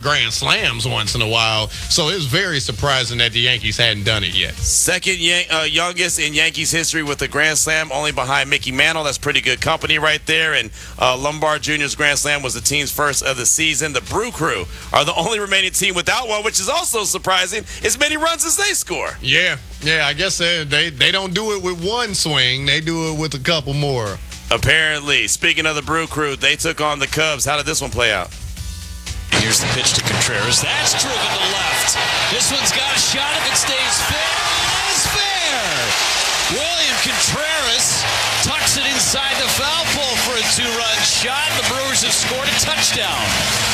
grand slams once in a while. So it was very surprising that the Yankees hadn't done it yet. Second youngest in Yankees history with a grand slam, only behind Mickey Mantle. That's pretty good company right there. And Lombard Jr.'s grand slam was the team's first of the season. The Brew Crew are the only remaining team without one, which is also surprising. As many runs as they score. Yeah, I guess they don't do it with one swing. They do it with a couple more. Apparently. Speaking of the Brew Crew, they took on the Cubs. How did this one play out? Here's the pitch to Contreras. That's driven to left. This one's got a shot if it stays fair. It's fair. William Contreras tucks it inside the foul pole for a 2-run shot. The Brewers have scored a touchdown.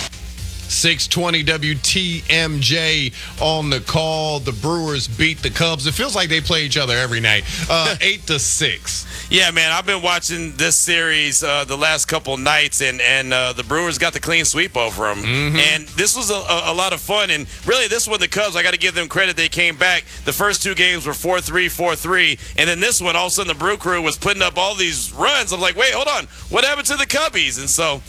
620 WTMJ on the call. The Brewers beat the Cubs. It feels like they play each other every night. 8-6. Yeah, man, I've been watching this series the last couple nights, and the Brewers got the clean sweep over them. And this was a lot of fun. And really, this one, the Cubs, I got to give them credit. They came back. The first two games were 4-3, 4-3. And then this one, all of a sudden, the Brew Crew was putting up all these runs. I'm like, wait, hold on. What happened to the Cubbies? And so,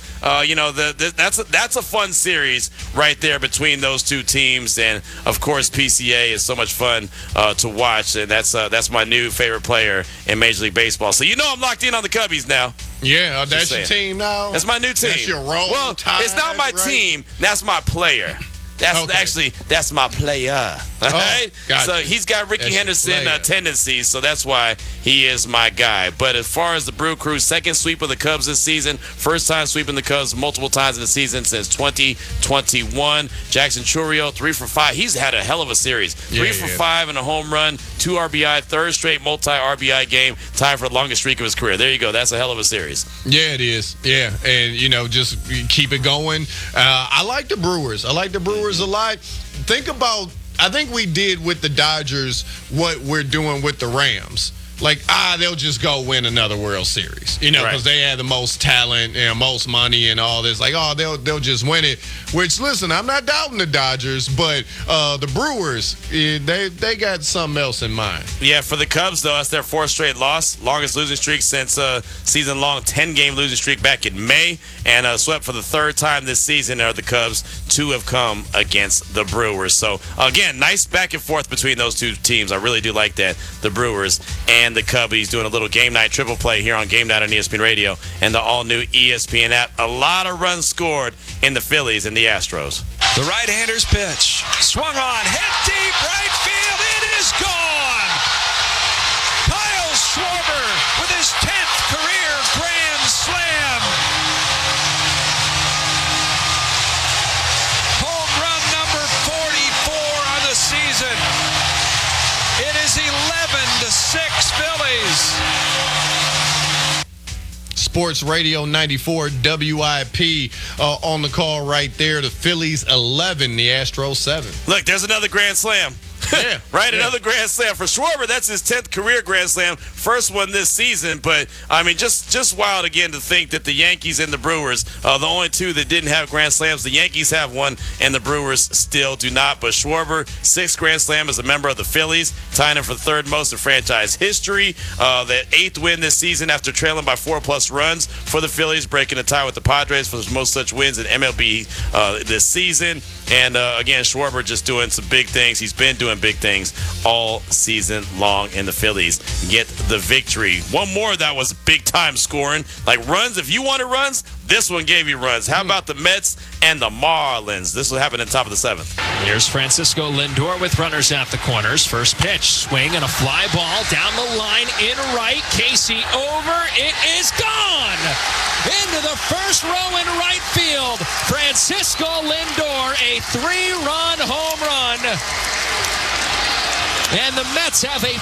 that's a fun series right there between those two teams. And, of course, PCA is so much fun to watch. And that's my new favorite player in Major League Baseball. So I'm locked in on the Cubbies now. Yeah, that's your team now? That's my new team. That's your role. Well, it's not my team. That's my player. That's my player. All right? Gotcha. So he's got Ricky Henderson tendencies, so that's why he is my guy. But as far as the Brew Crew, second sweep of the Cubs this season, first time sweeping the Cubs multiple times in the season since 2021. Jackson Chourio, 3 for 5. He's had a hell of a series. 3 for 5 and a home run, 2 RBI, third straight multi-RBI game, tied for the longest streak of his career. There you go. That's a hell of a series. Yeah, it is. Yeah, and, just keep it going. I like the Brewers. I like the Brewers a lot. I think we did with the Dodgers what we're doing with the Rams. Like, they'll just go win another World Series, because they had the most talent and most money and all this. Like, they'll just win it. Which, listen, I'm not doubting the Dodgers, but the Brewers, they got something else in mind. Yeah, for the Cubs, though, that's their fourth straight loss. Longest losing streak since season-long 10-game losing streak back in May. And swept for the third time this season are the Cubs. 2 have come against the Brewers. So, again, nice back and forth between those two teams. I really do like that, the Brewers and the Cubbies, doing a little game night triple play here on Game Night on ESPN Radio and the all-new ESPN app. A lot of runs scored in the Phillies and the Astros. The right-hander's pitch. Swung on. Hit deep right field. It is gone. Kyle Schwarber with his 10th career grand slam. Home run number 44 on the season. It is 11-6 Phillies. Sports Radio 94 WIP on the call right there. The Phillies 11, the Astros 7. Look, there's another grand slam. Yeah. Right, another grand slam. For Schwarber, that's his 10th career grand slam. First one this season. But, I mean, just wild again to think that the Yankees and the Brewers are the only two that didn't have grand slams. The Yankees have one, and the Brewers still do not. But Schwarber, 6th grand slam as a member of the Phillies, tying him for third most in franchise history. The 8th win this season after trailing by 4+ runs for the Phillies, breaking a tie with the Padres for the most such wins in MLB this season. And, again, Schwarber just doing some big things. He's been doing big things all season long, and the Phillies get the victory. One more that was big-time scoring. Like runs, if you wanted runs, this one gave you runs. How about the Mets and the Marlins? This will happen at the top of the 7th. Here's Francisco Lindor with runners at the corners. First pitch, swing and a fly ball down the line in right. Casey over. It is gone. Into the first row in right field. Francisco Lindor, a 3-run home run. And the Mets have a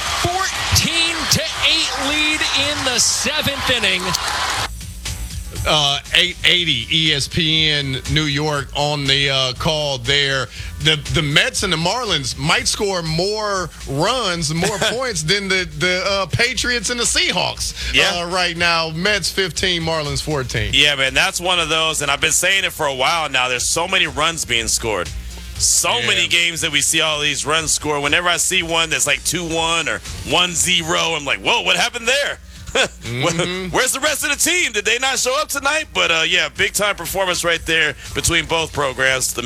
14-8 lead in the 7th inning. 880 ESPN New York on the call there. The Mets and the Marlins might score more runs, more points than the Patriots and the Seahawks right now. Mets 15, Marlins 14. Yeah, man, that's one of those, and I've been saying it for a while now. There's so many runs being scored. So many games that we see all these runs score. Whenever I see one that's like 2-1 or 1-0, I'm like, whoa, what happened there? Where's the rest of the team? Did they not show up tonight? But, big-time performance right there between both programs. The